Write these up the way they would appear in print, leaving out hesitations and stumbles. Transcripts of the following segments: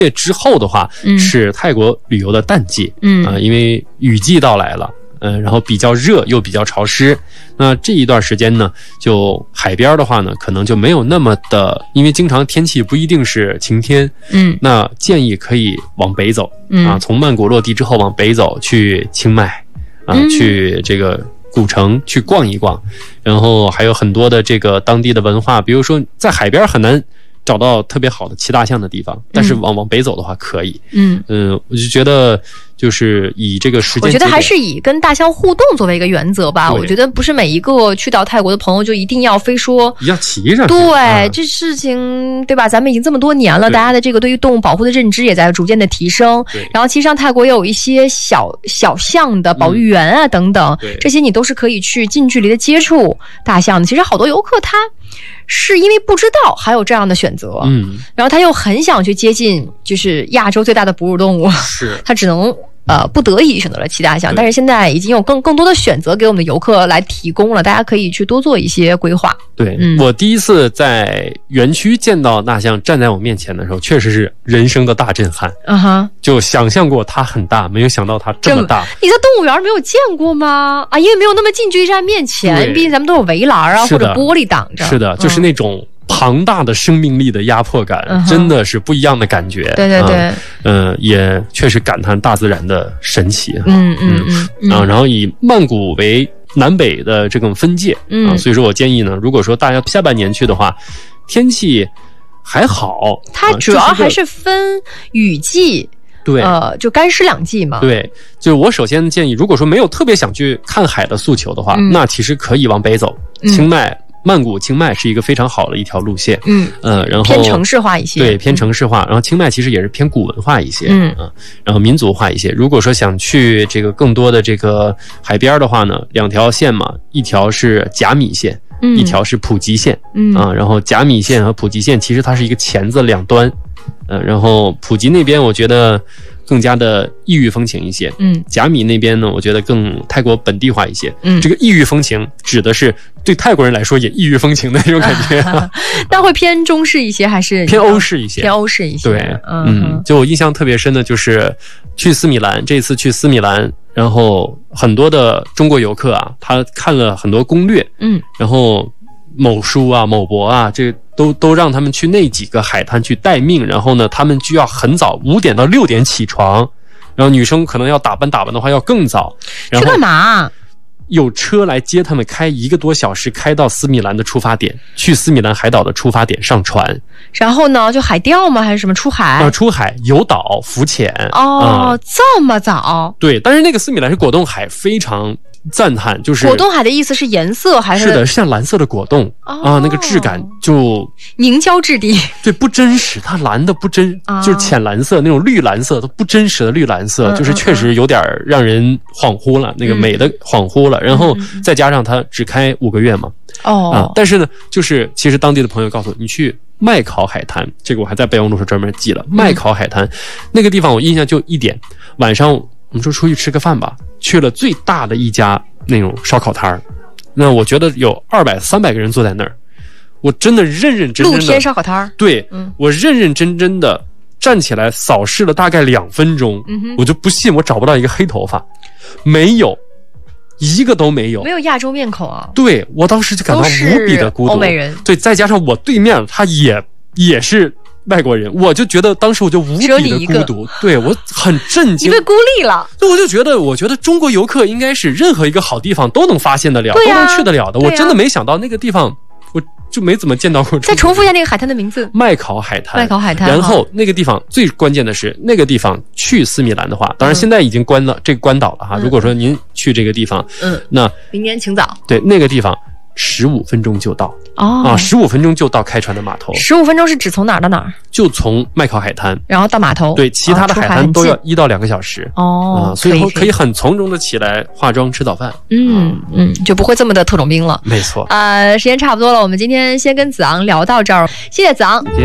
月之后的话，是泰国旅游的淡季，因为雨季到来了。然后比较热又比较潮湿，那这一段时间呢，就海边的话呢，可能就没有那么的，因为经常天气不一定是晴天，那建议可以往北走，从曼谷落地之后往北走，去清迈，去这个古城去逛一逛，然后还有很多的这个当地的文化，比如说在海边很难找到特别好的骑大象的地方，但是往北走的话可以。我就觉得就是以这个时间， 我觉得还是以跟大象互动作为一个原则吧。我觉得不是每一个去到泰国的朋友就一定要非说要骑上去。 对，这事情对吧？咱们已经这么多年了，大家的这个对于动物保护的认知也在逐渐的提升。然后其实上泰国也有一些小象的保育员啊等等，这些你都是可以去近距离的接触大象的。其实好多游客他是因为不知道还有这样的选择，然后他又很想去接近就是亚洲最大的哺乳动物，他只能不得已选择了骑大象，但是现在已经有更多的选择给我们的游客来提供了，大家可以去多做一些规划。 对，我第一次在园区见到大象站在我面前的时候，确实是人生的大震撼。就想象过它很大，没有想到它这么大。 你在动物园没有见过吗？因为没有那么近距离站面前，毕竟咱们都有围栏啊或者玻璃挡着。 是的，就是那种庞大的生命力的压迫感，真的是不一样的感觉。 对对对， 也确实感叹大自然的神奇。然后以曼谷为南北的这种分界，所以说我建议呢，如果说大家下半年去的话，天气还好， 它主要还是分雨季。 对， 就干湿两季嘛。 对，就是我首先建议，如果说没有特别想去看海的诉求的话，那其实可以往北走，清迈。曼谷、清迈是一个非常好的一条路线，然后偏城市化一些， 对，偏城市化。然后清迈其实也是偏古文化一些，然后民族化一些。如果说想去这个更多的这个海边的话呢，两条线嘛，一条是甲米线，一条是普吉线，然后甲米线和普吉线其实它是一个钳子两端，然后普吉那边我觉得更加的异域风情一些，甲米那边呢，我觉得更泰国本地化一些。这个异域风情指的是对泰国人来说也异域风情的那种感觉。 那会偏中式一些还是偏欧式一些？ 偏欧式一些。 对，就我印象特别深的就是去斯米兰，这次去斯米兰，然后很多的中国游客啊，他看了很多攻略，然后某书啊、某博啊，这都让他们去那几个海滩去待命，然后呢，他们就要很早5点到6点起床，然后女生可能要打扮的话要更早。 去干嘛？ 有车来接他们，开1个多小时，开到斯米兰的出发点，去斯米兰海岛的出发点上船。 然后呢，就海钓吗？还是什么出海？ 出海游岛浮潜。 这么早？ 对，但是那个斯米兰是果冻海，非常赞叹。就是果冻海的意思是颜色还是？ 是的，像蓝色的果冻那个质感就凝胶质地。 对，不真实，它蓝的不真，就是浅蓝色那种绿蓝色，都不真实的绿蓝色，就是确实有点让人恍惚了，那个美的恍惚了。然后再加上它只开5个月嘛，但是呢，就是其实当地的朋友告诉我，你去麦考海滩，这个我还在备忘录上专门记了。麦考海滩那个地方我印象就1点，晚上我们说出去吃个饭吧，去了最大的一家那种烧烤摊儿，那我觉得有200、300个人坐在那儿，我真的认认真真的露天烧烤摊儿， 对，我认认真真的站起来扫视了大概2分钟，我就不信我找不到一个黑头发，没有。一个都没有， 没有亚洲面孔啊！ 对，我当时就感到无比的孤独。 欧美人， 对，再加上我对面他也是外国人，我就觉得当时我就无比的孤独。对，我很震惊， 你被孤立了。 对，我觉得中国游客应该是任何一个好地方都能发现得了，都能去得了的。我真的没想到那个地方，我就没怎么见到过。 再重复一下那个海滩的名字： 麦考海滩。 麦考海滩。 然后那个地方最关键的是，那个地方去斯米兰的话，当然现在已经关了，这个关岛了哈。如果说您去这个地方，那明年请早。 对，那个地方15分钟就到。15分钟就到开船的码头。 15分钟是指从哪儿到哪儿？ 就从麦考海滩， 然后到码头。 对，其他的海滩都要1到2个小时。所以可以很从容的起来化妆吃早饭。 就不会这么的特种兵了。 没错。 时间差不多了，我们今天先跟子昂聊到这儿，谢谢子昂。 谢谢。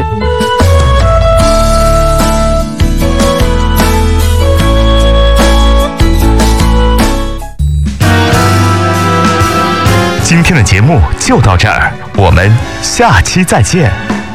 今天的节目就到这儿，我们下期再见。